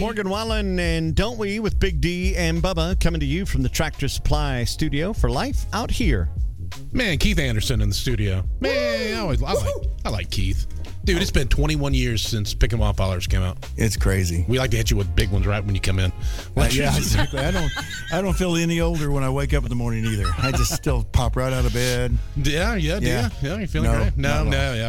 Morgan Wallen and Don't We with Big D and Bubba coming to you from the Tractor Supply studio for Life Out Here. Man, Keith Anderson in the studio. Man, I like Keith. Dude, it's been 21 years since Pick 'em Up Hollers came out. It's crazy. We like to hit you with big ones right when you come in. Yeah, exactly. I don't feel any older when I wake up in the morning either. I just still pop right out of bed. Yeah, you're feeling great. No.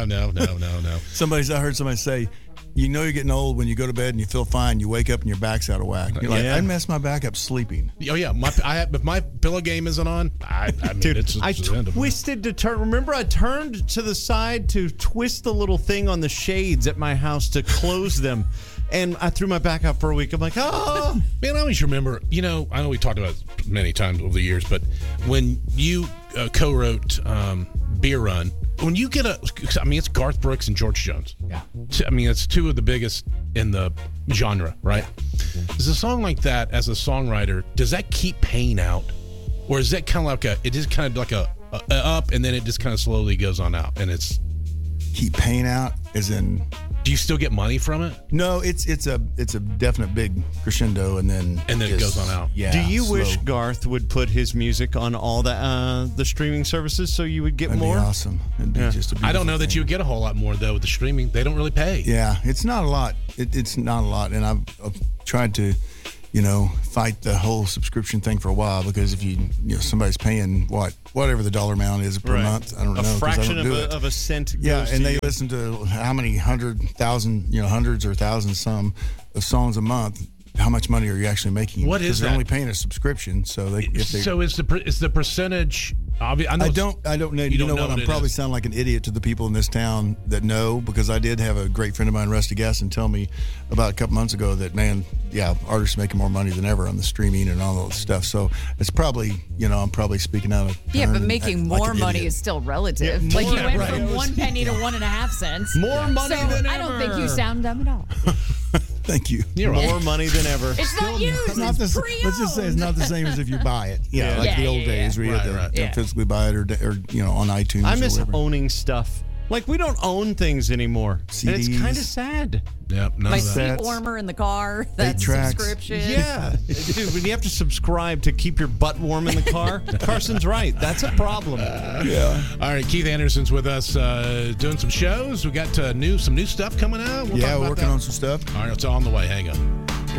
I heard somebody say, you know you're getting old when you go to bed and you feel fine. You wake up and your back's out of whack. You're like, I messed my back up sleeping. Oh yeah, if my pillow game isn't on, I mean, dude, it's I twisted to turn. Remember, I turned to the side to twist the little thing on the shades at my house to close them, and I threw my back out for a week. I'm like, oh man, I always remember. I know we talked about it many times over the years, but when you co-wrote Beer Run. When you get it's Garth Brooks and George Jones. Yeah. I mean, it's two of the biggest in the genre, right? Yeah. Is a song like that, as a songwriter, does that keep paying out? Or is that kind of like it is kind of like a up and then it just kind of slowly goes on out and it's... Keep paying out as in... Do you still get money from it? No, it's a definite big crescendo and then it goes on out. Yeah. Do you wish Garth would put his music on all the streaming services so you would get That'd more? Be awesome. It'd be just a I don't know thing. that you would get a whole lot more though with the streaming. They don't really pay. Yeah, it's not a lot. It's not a lot, and I've tried to, fight the whole subscription thing for a while because if somebody's paying whatever the dollar amount is per month, I don't know. A fraction of a cent. Yeah, and they listen to how many hundreds or thousands some of songs a month. How much money are you actually making? What is that? They're only paying a subscription, so is the percentage? I don't know. You know what? I'm probably sound like an idiot to the people in this town that know because I did have a great friend of mine, Rusty Gasson, tell me about a couple months ago that artists are making more money than ever on the streaming and all that stuff. So it's probably I'm probably speaking out of turn. Yeah, but making more money is still relative. Yeah, like you went from 1 penny to 1.5 cents. More money than ever. I don't think you sound dumb at all. Thank you. More money than ever. It's not used. Let's just say it's not the same as if you buy it. The old days where you had to physically buy it or on iTunes. I miss owning stuff. Like we don't own things anymore. CDs. And it's kind of sad. Yep, my seat warmer in the car. That's subscription. Yeah, dude. When you have to subscribe to keep your butt warm in the car, Carson's right. That's a problem. All right, Keith Anderson's with us doing some shows. We got some new stuff coming out. We're working on some stuff. All right, it's all on the way. Hang on.